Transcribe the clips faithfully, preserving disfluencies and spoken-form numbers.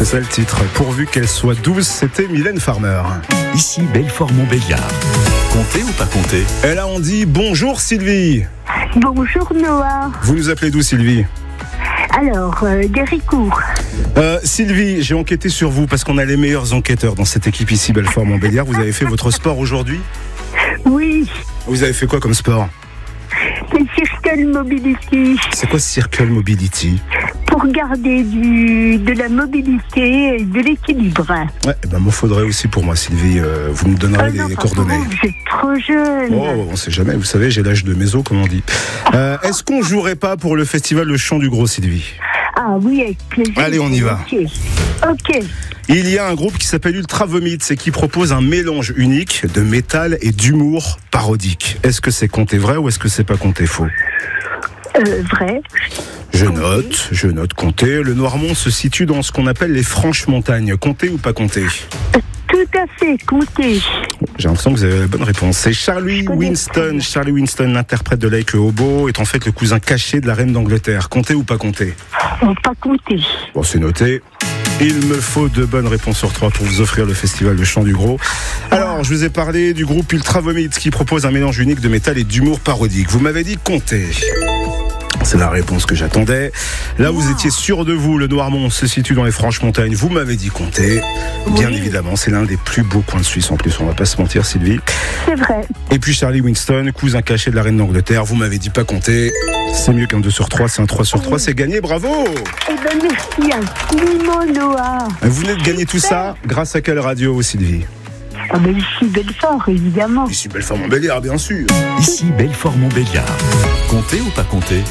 C'est ça le titre. Pourvu qu'elle soit douce, c'était Mylène Farmer. Ici Belfort-Montbéliard. Comptez ou pas comptez? Et là on dit bonjour Sylvie. Bonjour Noah. Vous nous appelez d'où Sylvie? Alors, euh, d'Héricourt. Euh, Sylvie, j'ai enquêté sur vous parce qu'on a les meilleurs enquêteurs dans cette équipe ici Belfort-Montbéliard. Vous avez fait votre sport aujourd'hui? Oui, Vous avez fait quoi comme sport? c'est Circle Mobility. C'est quoi Circle Mobility? Pour garder du, de la mobilité et de l'équilibre. Ouais, eh ben moi faudrait aussi pour moi Sylvie, euh, vous me donnerez Oh non, les pas coordonnées. pour vous, vous êtes trop jeune. Oh, on sait jamais, vous savez, j'ai l'âge de mes os, comme on dit. Euh, est-ce qu'on jouerait pas pour le festival Le Chant du Gros, Sylvie? Ah oui, avec plaisir. Allez, on y va. Ok. Ok. Il y a un groupe qui s'appelle Ultra Vomit et qui propose un mélange unique de métal et d'humour parodique. Est-ce que c'est compté vrai ou est-ce que c'est pas compté faux? Euh, vrai. Je note, je note compté. Le Noirmont se situe dans ce qu'on appelle les Franches Montagnes. Compté ou pas compté? Tout à fait, compté. J'ai l'impression que vous avez la bonne réponse. C'est Charlie connais Winston. Charlie Winston, l'interprète de Like le Hobo, est en fait le cousin caché de la reine d'Angleterre. Compté ou pas compté? Oh, pas compté. Bon, c'est noté. Il me faut deux bonnes réponses sur trois pour vous offrir le festival de Chant du Gros. Alors, je vous ai parlé du groupe Ultra Vomit qui propose un mélange unique de métal et d'humour parodique. Vous m'avez dit compter. C'est la réponse que j'attendais. Là, vous étiez sûr de vous. Le Noirmont se situe dans les Franches-Montagnes. Vous m'avez dit compter. Bien Oui. évidemment, c'est l'un des plus beaux coins de Suisse en plus. On va pas se mentir, Sylvie. C'est vrai. Et puis Charlie Winston, cousin caché de la reine d'Angleterre. Vous m'avez dit pas compter. C'est mieux qu'un deux sur trois. C'est un trois sur trois. C'est gagné. Bravo! Eh ben, merci infiniment, Noah. Vous venez de gagner tout ça grâce à quelle radio, Sylvie? Ah ben, ici, Belfort, évidemment. Ici Belfort-Montbéliard, bien sûr. Ici Belfort-Montbéliard. Comptez ou pas comptez?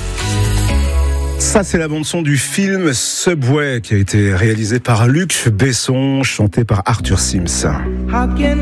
Ça, c'est la bande-son du film Subway qui a été réalisé par Luc Besson, chanté par Arthur Sims.